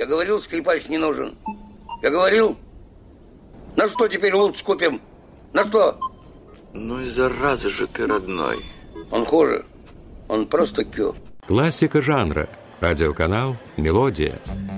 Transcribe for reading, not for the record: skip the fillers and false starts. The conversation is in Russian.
Я говорил, скрипач не нужен. Я говорил. На что теперь лут купим? На что? Ну и зараза же ты, родной. Он хуже. Он просто кю. Классика жанра. Радиоканал «Мелодия».